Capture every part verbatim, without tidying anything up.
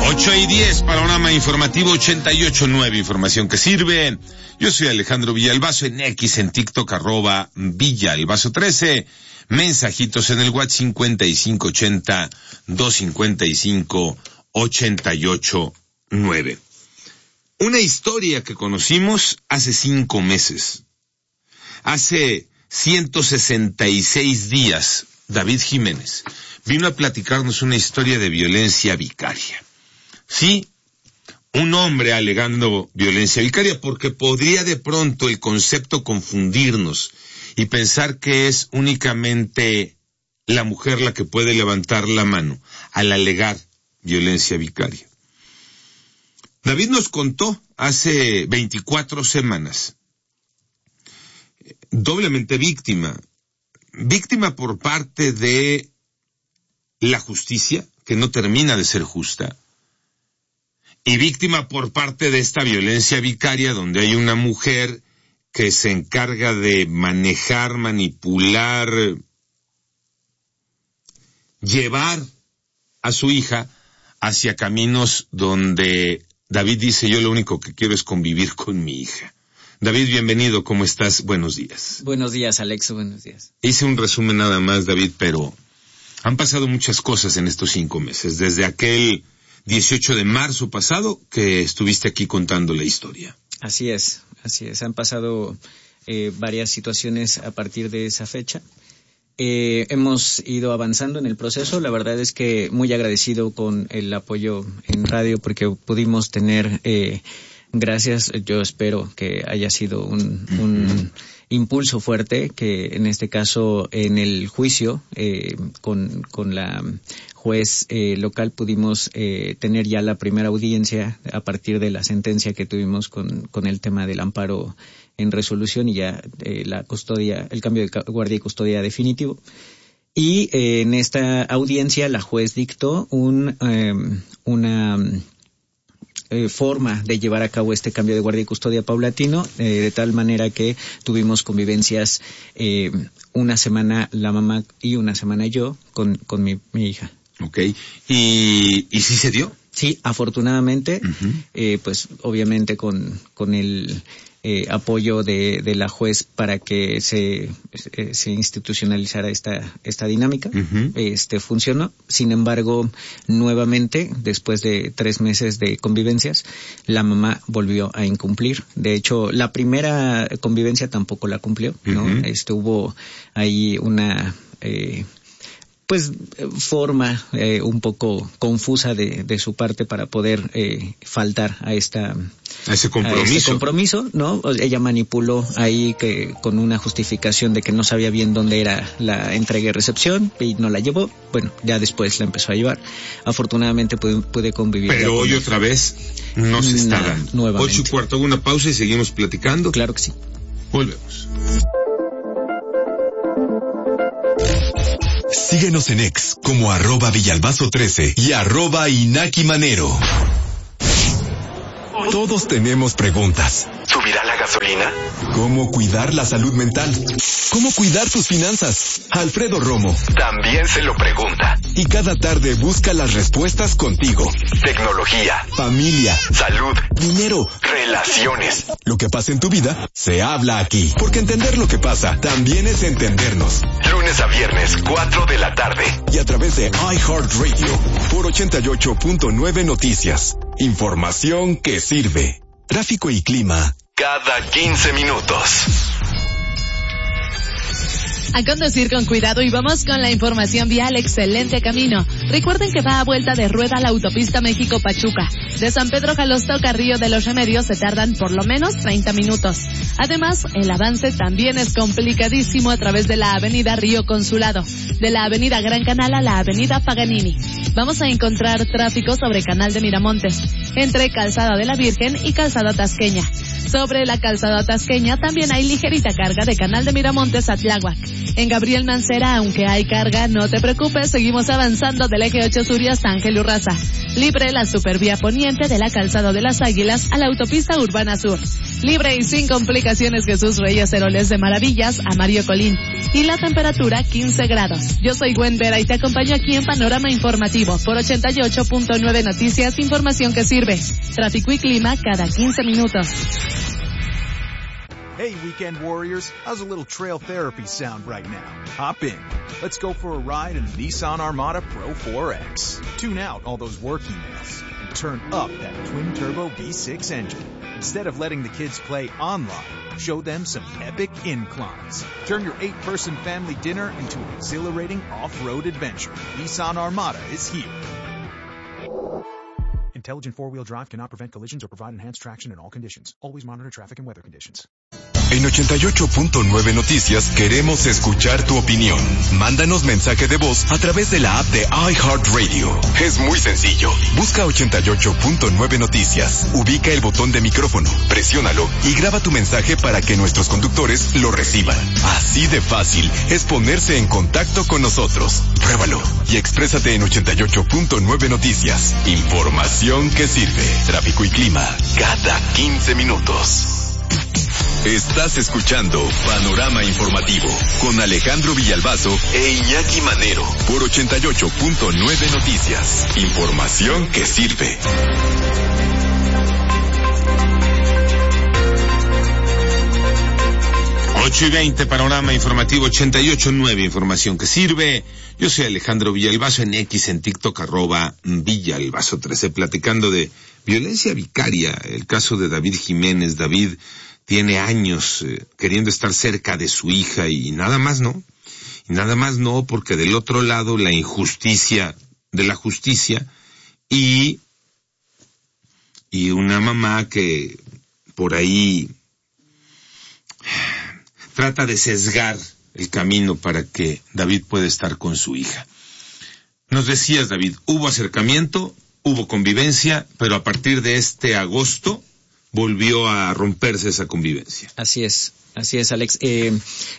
ocho y diez, panorama informativo ochenta y ocho nueve, información que sirve. Yo soy Alejandro Villalbazo, en X, en TikTok, arroba Villalbazo trece. Mensajitos en el WhatsApp cincuenta y cinco ochenta, doscientos cincuenta y cinco, ochenta y ocho nueve. Una historia que conocimos hace cinco meses. Hace ciento sesenta y seis días, David Jiménez vino a platicarnos una historia de violencia vicaria. Sí, un hombre alegando violencia vicaria, porque podría de pronto el concepto confundirnos y pensar que es únicamente la mujer la que puede levantar la mano al alegar violencia vicaria. David nos contó hace veinticuatro semanas, doblemente víctima, víctima por parte de la justicia, que no termina de ser justa, y víctima por parte de esta violencia vicaria, donde hay una mujer que se encarga de manejar, manipular, llevar a su hija hacia caminos donde David dice: yo lo único que quiero es convivir con mi hija. David, bienvenido, ¿cómo estás? Buenos días. Buenos días, Alex, buenos días. Hice un resumen nada más, David, pero han pasado muchas cosas en estos cinco meses, desde aquel dieciocho de marzo pasado que estuviste aquí contando la historia. Así es, así es. Han pasado eh, varias situaciones a partir de esa fecha. Eh, hemos ido avanzando en el proceso. La verdad es que muy agradecido con el apoyo en radio, porque pudimos tener, eh, gracias, yo espero que haya sido un, un impulso fuerte, que en este caso en el juicio eh, con, con la juez eh, local pudimos eh, tener ya la primera audiencia a partir de la sentencia que tuvimos con, con el tema del amparo en resolución y ya eh, la custodia, el cambio de guardia y custodia definitivo. Y eh, en esta audiencia la juez dictó un eh, una eh, forma de llevar a cabo este cambio de guardia y custodia paulatino, eh, de tal manera que tuvimos convivencias eh, una semana la mamá y una semana yo con, con mi, mi hija. Okay. ¿Y, y sí se dio? Sí, afortunadamente, uh-huh. eh, pues obviamente con, con el eh, apoyo de, de la juez para que se, eh, se institucionalizara esta, esta dinámica, uh-huh. este funcionó. Sin embargo, nuevamente, después de tres meses de convivencias, la mamá volvió a incumplir. De hecho, la primera convivencia tampoco la cumplió, ¿no? Uh-huh. Este, hubo ahí una, eh, pues forma eh, un poco confusa de, de su parte para poder eh, faltar a esta a ese compromiso. A este compromiso, ¿no? Ella manipuló ahí que con una justificación de que no sabía bien dónde era la entrega y recepción y no la llevó. Bueno, ya después la empezó a llevar. Afortunadamente pude, pude convivir. Pero hoy otra vez no se está Nada, dando. Nuevamente. Ocho y cuarto, hago una pausa y seguimos platicando. Claro que sí. Volvemos. Síguenos en X como arroba Villalbazo trece y arroba Inaki Manero. Todos tenemos preguntas. ¿Subirá la gasolina? ¿Cómo cuidar la salud mental? ¿Cómo cuidar tus finanzas? Alfredo Romo también se lo pregunta. Y cada tarde busca las respuestas contigo. Tecnología, familia, salud, dinero, relaciones. Lo que pasa en tu vida, se habla aquí. Porque entender lo que pasa, también es entendernos. Lunes a viernes, cuatro de la tarde. Y a través de iHeartRadio, por ochenta y ocho punto nueve Noticias. Información que sirve. Tráfico y clima cada quince minutos. A conducir con cuidado y vamos con la información vial. Excelente camino. Recuerden que va a vuelta de rueda la autopista México-Pachuca. De San Pedro Jalostro a Río de los Remedios se tardan por lo menos treinta minutos. Además, el avance también es complicadísimo a través de la avenida Río Consulado, de la avenida Gran Canal a la avenida Paganini. Vamos a encontrar tráfico sobre Canal de Miramontes, entre Calzada de la Virgen y Calzada Tasqueña. Sobre la Calzada Tasqueña también hay ligerita carga de Canal de Miramontes a Tláhuac. En Gabriel Mancera, aunque hay carga, no te preocupes, seguimos avanzando del eje ocho sur y hasta Ángel Urraza. Libre la supervía poniente de la Calzada de las Águilas a la autopista Urbana Sur. Libre y sin complicaciones Jesús Reyes Heroles de Maravillas a Mario Colín. Y la temperatura quince grados. Yo soy Gwen Vera y te acompaño aquí en Panorama Informativo por ochenta y ocho punto nueve Noticias, información que sirve. Tráfico y clima cada quince minutos. Hey, weekend warriors, how's a little trail therapy sound right now? Hop in. Let's go for a ride in the Nissan Armada Pro four X. Tune out all those work emails and turn up that twin-turbo V six engine. Instead of letting the kids play online, show them some epic inclines. Turn your eight-person family dinner into an exhilarating off-road adventure. Nissan Armada is here. Intelligent four-wheel drive cannot prevent collisions or provide enhanced traction in all conditions. Always monitor traffic and weather conditions. En ochenta y ocho punto nueve Noticias queremos escuchar tu opinión. Mándanos mensaje de voz a través de la app de iHeartRadio. Es muy sencillo. Busca ochenta y ocho punto nueve Noticias. Ubica el botón de micrófono, presiónalo y graba tu mensaje para que nuestros conductores lo reciban. Así de fácil es ponerse en contacto con nosotros. Pruébalo y exprésate en ochenta y ocho punto nueve Noticias. Información que sirve. Tráfico y clima cada quince minutos. Estás escuchando Panorama Informativo con Alejandro Villalbazo e Iñaki Manero por ochenta y ocho punto nueve Noticias. Información que sirve. ocho y veinte, Panorama Informativo ochenta y ocho punto nueve, información que sirve. Yo soy Alejandro Villalbazo, en X, en TikTok, arroba Villalbazo trece, platicando de violencia vicaria, el caso de David Jiménez. David tiene años eh, queriendo estar cerca de su hija y nada más no. Y nada más no, porque del otro lado la injusticia de la justicia y, y una mamá que por ahí trata de sesgar el camino para que David pueda estar con su hija. Nos decías, David, hubo acercamiento, hubo convivencia, pero a partir de este agosto volvió a romperse esa convivencia. Así es, así es, Alex. Eh,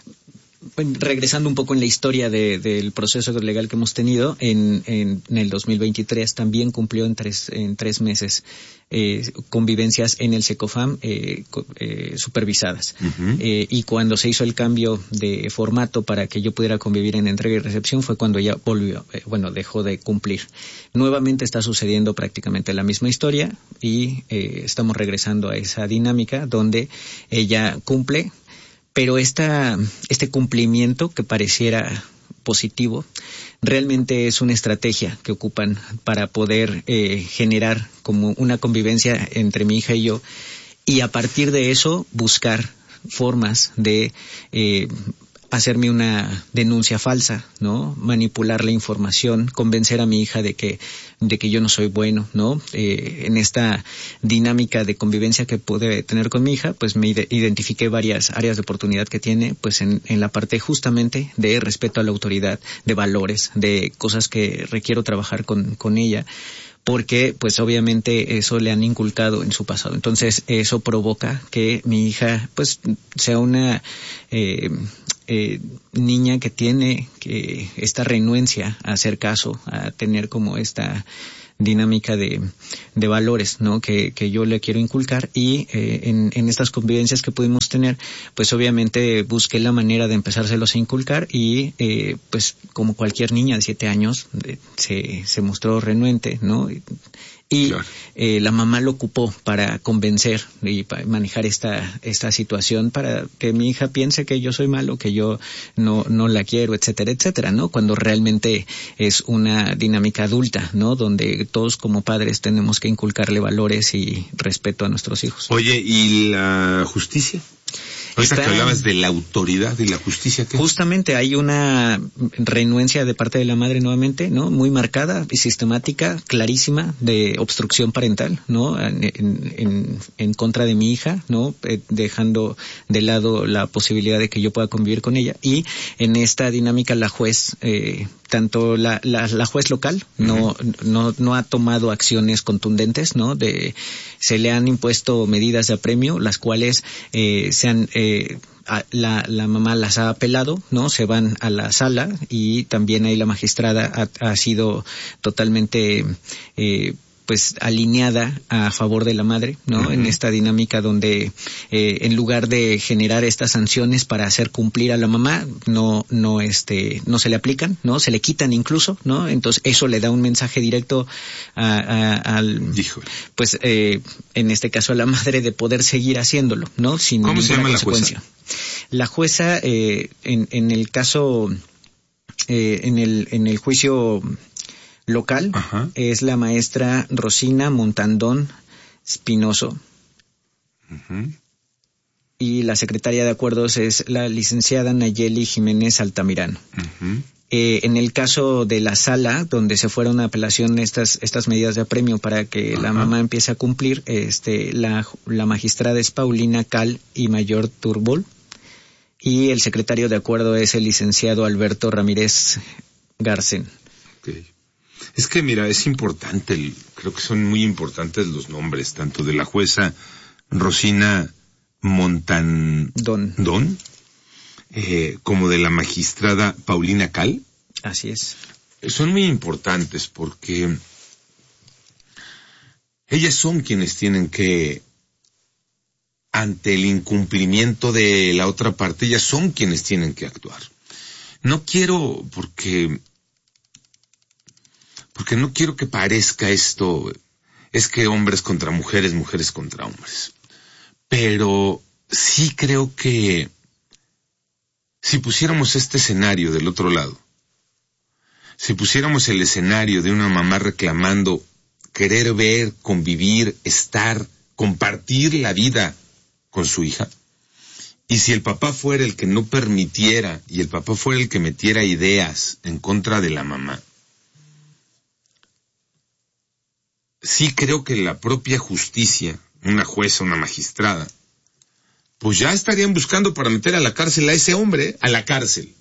regresando un poco en la historia de, del proceso legal que hemos tenido, en, en, en el dos mil veintitrés también cumplió en tres, en tres meses eh, convivencias en el SECOFAM eh, eh, supervisadas. Uh-huh. Eh, y cuando se hizo el cambio de formato para que yo pudiera convivir en entrega y recepción fue cuando ella volvió, eh, bueno, dejó de cumplir. Nuevamente está sucediendo prácticamente la misma historia y eh, estamos regresando a esa dinámica donde ella cumple, pero esta, este cumplimiento que pareciera positivo realmente es una estrategia que ocupan para poder eh, generar como una convivencia entre mi hija y yo, y a partir de eso buscar formas de eh, hacerme una denuncia falsa, ¿no? Manipular la información, convencer a mi hija de que de que yo no soy bueno, ¿no? Eh, en esta dinámica de convivencia que pude tener con mi hija, pues me identifiqué varias áreas de oportunidad que tiene, pues en, en la parte justamente de respeto a la autoridad, de valores, de cosas que requiero trabajar con, con ella, porque pues obviamente eso le han inculcado en su pasado. Entonces eso provoca que mi hija pues sea una eh, eh, niña que tiene que esta renuencia a hacer caso, a tener como esta dinámica de, de valores, ¿no? Que, que yo le quiero inculcar, y eh, en, en estas convivencias que pudimos tener, pues obviamente busqué la manera de empezárselos a inculcar y eh, pues como cualquier niña de siete años eh, se, se mostró renuente, ¿no? Y claro. eh, la mamá lo ocupó para convencer y para manejar esta esta situación para que mi hija piense que yo soy malo, que yo no no la quiero, etcétera, etcétera, ¿no? Cuando realmente es una dinámica adulta, ¿no? Donde todos como padres tenemos que inculcarle valores y respeto a nuestros hijos. Oye, ¿y la justicia? Ahorita que hablabas de la autoridad y la justicia, ¿qué? Justamente hay una renuencia de parte de la madre nuevamente, ¿no? Muy marcada y sistemática, clarísima, de obstrucción parental, ¿no? En, en, en contra de mi hija, ¿no? Eh, dejando de lado la posibilidad de que yo pueda convivir con ella. Y en esta dinámica la juez, eh, tanto la, la, la juez local, uh-huh. no, no, no ha tomado acciones contundentes, ¿no? De, se le han impuesto medidas de apremio, las cuales eh, se han, eh, a, la, la mamá las ha apelado, ¿no? Se van a la sala y también ahí la magistrada ha, ha sido totalmente, eh, pues alineada a favor de la madre, ¿no? Uh-huh. En esta dinámica donde eh, en lugar de generar estas sanciones para hacer cumplir a la mamá, no no este no se le aplican, ¿no? Se le quitan incluso, ¿no? Entonces eso le da un mensaje directo a, a, al Híjole. pues eh, en este caso a la madre de poder seguir haciéndolo, ¿no? Sin ¿Cómo se llama consecuencia. la jueza? La jueza eh, en en el caso eh, en el en el juicio local, Ajá. es la maestra Rosina Montandón Espinoso. Uh-huh. Y la secretaria de acuerdos es la licenciada Nayeli Jiménez Altamirano. Uh-huh. Eh, en el caso de la sala, donde se fueron a apelación estas estas medidas de apremio para que Ajá. la mamá empiece a cumplir, este la, la magistrada es Paulina Cal y Mayor Turbol. Y el secretario de acuerdo es el licenciado Alberto Ramírez Garcén. Okay. Es que mira, es importante, el, creo que son muy importantes los nombres, tanto de la jueza Rosina Montandón Don, eh, como de la magistrada Paulina Cal. Así es. Son muy importantes porque ellas son quienes tienen que, ante el incumplimiento de la otra parte, ellas son quienes tienen que actuar. No quiero, porque... Porque no quiero que parezca esto, es que hombres contra mujeres, mujeres contra hombres. Pero sí creo que si pusiéramos este escenario del otro lado, si pusiéramos el escenario de una mamá reclamando querer ver, convivir, estar, compartir la vida con su hija, y si el papá fuera el que no permitiera y el papá fuera el que metiera ideas en contra de la mamá, sí creo que la propia justicia, una jueza, una magistrada, pues ya estarían buscando para meter a la cárcel a ese hombre, a la cárcel,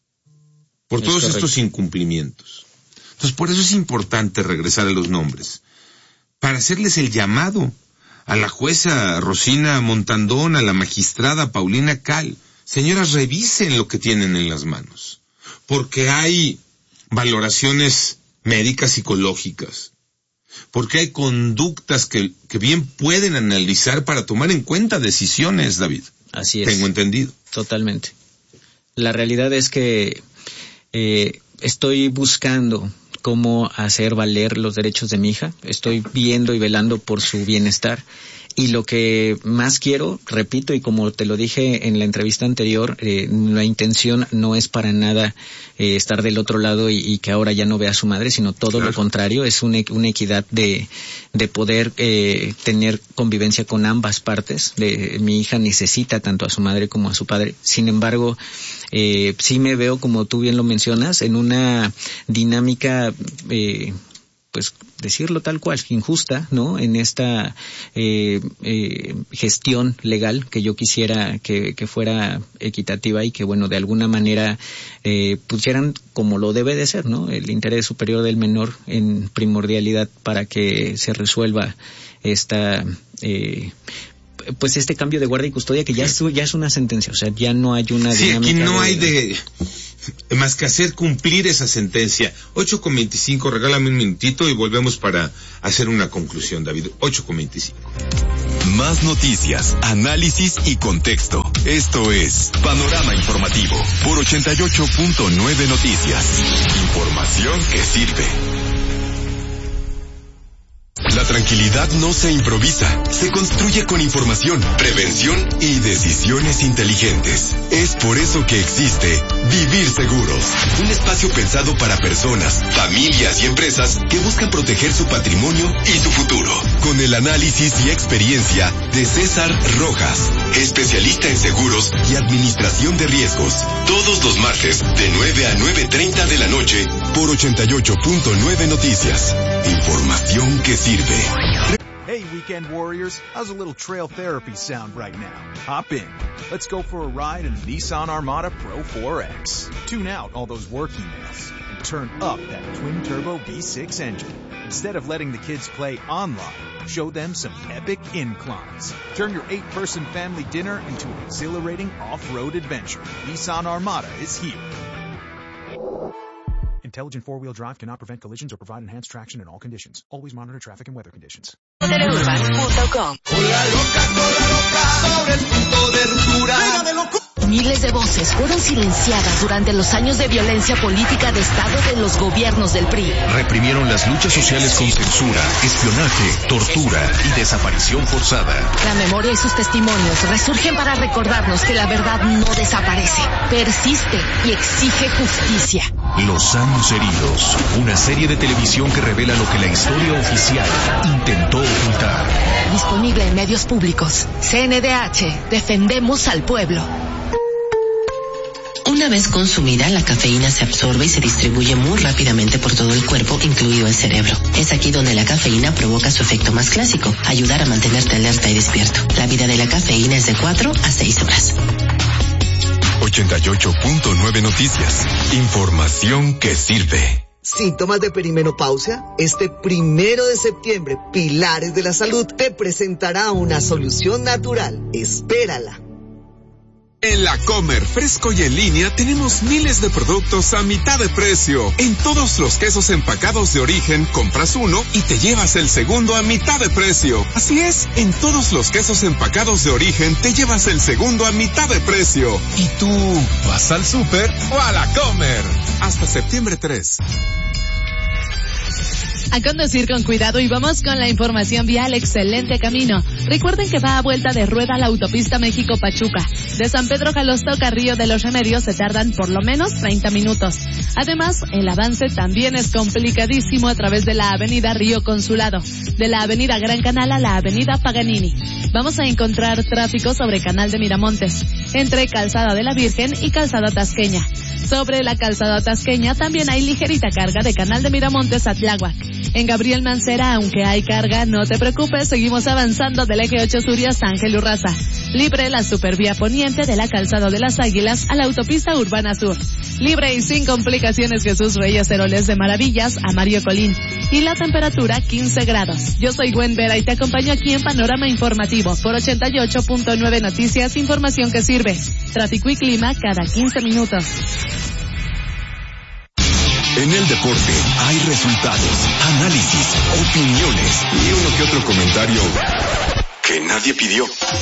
por es todos correcto. Estos incumplimientos. Entonces, por eso es importante regresar a los nombres, para hacerles el llamado a la jueza Rosina Montandón, a la magistrada Paulina Cal. Señoras, revisen lo que tienen en las manos, porque hay valoraciones médicas, psicológicas, porque hay conductas que, que bien pueden analizar para tomar en cuenta decisiones, David. Así es. Tengo entendido. Totalmente. La realidad es que eh, estoy buscando cómo hacer valer los derechos de mi hija. Estoy viendo y velando por su bienestar. Y lo que más quiero, repito, y como te lo dije en la entrevista anterior, eh, la intención no es para nada eh, estar del otro lado y, y que ahora ya no vea a su madre, sino todo claro. lo contrario, es una, una equidad de, de poder eh, tener convivencia con ambas partes. De, mi hija necesita tanto a su madre como a su padre. Sin embargo, eh, sí me veo, como tú bien lo mencionas, en una dinámica eh, pues decirlo tal cual, injusta, ¿no? En esta eh, eh, gestión legal que yo quisiera que, que fuera equitativa y que, bueno, de alguna manera eh, pusieran como lo debe de ser, ¿no? El interés superior del menor en primordialidad para que se resuelva esta... Eh, pues este cambio de guardia y custodia que ya es, ya es una sentencia, o sea, ya no hay una sí, dinámica. Sí, aquí no de... hay de más que hacer cumplir esa sentencia. ocho con veinticinco, regálame un minutito y volvemos para hacer una conclusión, David. ocho con veinticinco. Más noticias, análisis y contexto. Esto es Panorama Informativo por ochenta y ocho punto nueve Noticias. Información que sirve. La tranquilidad no se improvisa, se construye con información, prevención y decisiones inteligentes. Es por eso que existe Vivir Seguros, un espacio pensado para personas, familias y empresas que buscan proteger su patrimonio y su futuro. Con el análisis y experiencia de César Rojas, especialista en seguros y administración de riesgos. Todos los martes de nueve a nueve treinta de la noche por ochenta y ocho punto nueve Noticias. Información que sirve. Hey, weekend warriors, how's a little trail therapy sound right now? Hop in. Let's go for a ride in the Nissan Armada Pro four X. Tune out all those work emails and turn up that twin-turbo V six engine. Instead of letting the kids play online, show them some epic inclines. Turn your eight-person family dinner into an exhilarating off-road adventure. Nissan Armada is here. Intelligent four-wheel drive cannot prevent collisions or provide enhanced traction in all conditions. Always monitor traffic and weather conditions. Teleurban punto com. Hola loca, hola loca, sobre el punto de ruptura. Miles de voces fueron silenciadas durante los años de violencia política de Estado de los gobiernos del P R I. Reprimieron las luchas sociales con censura, espionaje, tortura y desaparición forzada. La memoria y sus testimonios resurgen para recordarnos que la verdad no desaparece, persiste y exige justicia. Los años heridos, una serie de televisión que revela lo que la historia oficial intentó ocultar. Disponible en medios públicos. C N D H, defendemos al pueblo. Una vez consumida, la cafeína se absorbe y se distribuye muy rápidamente por todo el cuerpo, incluido el cerebro. Es aquí donde la cafeína provoca su efecto más clásico, ayudar a mantenerte alerta y despierto. La vida de la cafeína es de cuatro a seis horas. ochenta y ocho punto nueve Noticias. Información que sirve. ¿Síntomas de perimenopausia? Este primero de septiembre, Pilares de la Salud te presentará una solución natural. Espérala. En La Comer, fresco y en línea, tenemos miles de productos a mitad de precio. En todos los quesos empacados de origen, compras uno y te llevas el segundo a mitad de precio. Así es, en todos los quesos empacados de origen, te llevas el segundo a mitad de precio. ¿Y tú, vas al súper o a La Comer? Hasta septiembre tres. A conducir con cuidado y vamos con la información vial. Excelente camino. Recuerden que va a vuelta de rueda la autopista México-Pachuca. De San Pedro Jalostoc a Río de los Remedios se tardan por lo menos treinta minutos. Además, el avance también es complicadísimo a través de la avenida Río Consulado, de la avenida Gran Canal a la avenida Paganini. Vamos a encontrar tráfico sobre Canal de Miramontes, entre Calzada de la Virgen y Calzada Tasqueña. Sobre la Calzada Tasqueña también hay ligerita carga de Canal de Miramontes a Tláhuac. En Gabriel Mancera, aunque hay carga, no te preocupes, seguimos avanzando del eje ocho sur y hasta Ángel Urraza. Libre la supervía poniente de la Calzada de las Águilas a la autopista Urbana Sur. Libre y sin complicaciones Jesús Reyes Heroles de Maravillas a Mario Colín. Y la temperatura quince grados. Yo soy Gwen Vera y te acompaño aquí en Panorama Informativo por ochenta y ocho punto nueve Noticias, información que sirve. Tráfico y clima cada quince minutos. En el deporte hay resultados, análisis, opiniones y uno que otro comentario que nadie pidió.